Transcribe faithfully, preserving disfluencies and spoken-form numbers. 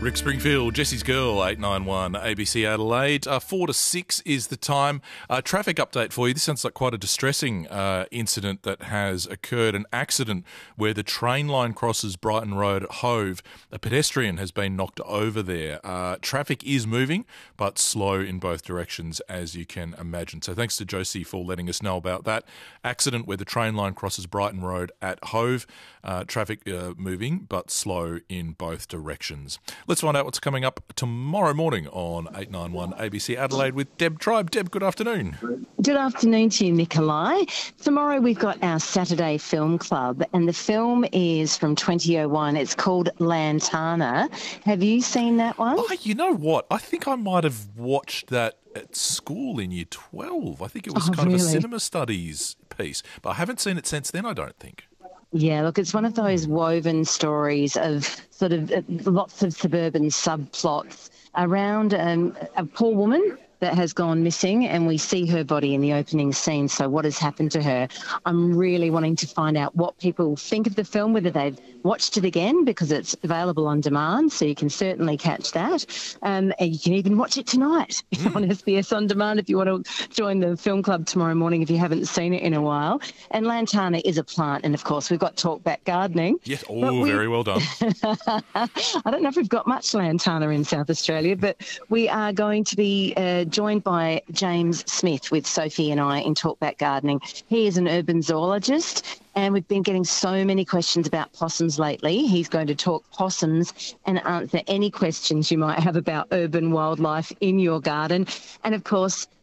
Rick Springfield, Jesse's Girl, eight nine one A B C Adelaide. Uh, four to six is the time. Uh, traffic update for you. This sounds like quite a distressing uh, incident that has occurred, an accident where the train line crosses Brighton Road at Hove. A pedestrian has been knocked over there. Uh, traffic is moving, but slow in both directions, as you can imagine. So thanks to Josie for letting us know about that accident where the train line crosses Brighton Road at Hove. Uh, traffic uh, moving, but slow in both directions. Let's find out what's coming up tomorrow morning on eight nine one A B C Adelaide with Deb Tribe. Deb, good afternoon. Good afternoon to you, Nikolai. Tomorrow we've got our Saturday Film Club, and the film is from twenty oh one. It's called Lantana. Have you seen that one? Oh, you know what? I think I might have watched that at school in year twelve. I think it was Oh, kind really? of a cinema studies piece, but I haven't seen it since then, I don't think. Yeah, look, it's one of those woven stories of sort of uh, lots of suburban subplots around um, a poor woman that has gone missing, and we see her body in the opening scene. So what has happened to her? I'm really wanting to find out what people think of the film, whether they've watched it again, because it's available on demand, so you can certainly catch that. Um, and you can even watch it tonight mm. on S B S On Demand if you want to join the film club tomorrow morning if you haven't seen it in a while. And Lantana is a plant, and of course we've got Talkback Gardening. Yes, oh, we... very well done. I don't know if we've got much Lantana in South Australia, but we are going to be uh, joined by James Smith with Sophie and I in Talkback Gardening. He is an urban zoologist, and we've been getting so many questions about possums lately. He's going to talk possums and answer any questions you might have about urban wildlife in your garden. And of course,